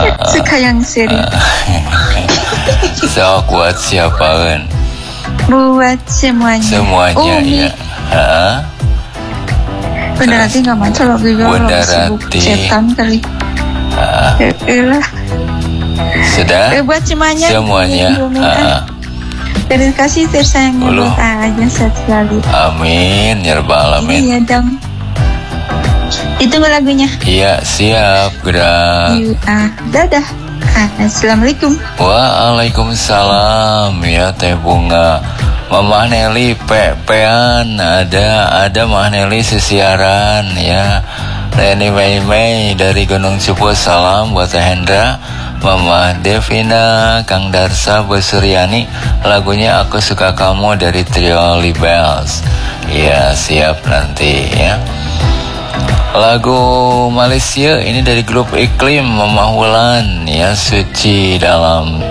Suka yang serius. So buat siapa kan? Buat semuanya. Semuanya ya. Bunda Rati nggak main lagu juga. Bunda sibuk Rati. setan kali. Lah. Sudah. Buat semuanya. Terima kasih tersayang buat aja sehat selalu. Amin ya rabbal alamin. Iya dong. Ditunggu lagunya. Iya siap gerak. Dadah. Assalamualaikum. Waalaikumsalam ya Teh Bunga. Mama Nelly pean ada Mama Nelly sesiaran ya. Leni Mei dari Gunung Cupu salam buat Teh Hendra. Mama Devina, Kang Darsa, Bu Suryani, lagunya Aku Suka Kamu dari Trio Libels. Ya siap nanti ya. Lagu Malaysia ini dari grup Iklim, Mama Wulan ya, Suci Dalam